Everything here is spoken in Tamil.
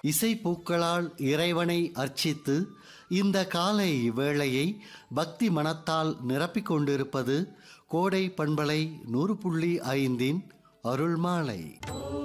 இசைப்பூக்களால் இறைவனை அர்ச்சித்து இந்த காலை வேளையை பக்தி மனத்தால் நிரப்பிக் கொண்டிருப்பது கோடை பண்பலை 100.5 அருள்மாலை.